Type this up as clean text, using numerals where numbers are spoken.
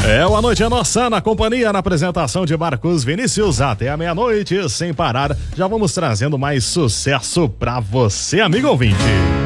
A noite é nossa, na companhia, na apresentação de Marcos Vinícius, até a meia-noite, sem parar. Já vamos trazendo mais sucesso pra você, amigo ouvinte.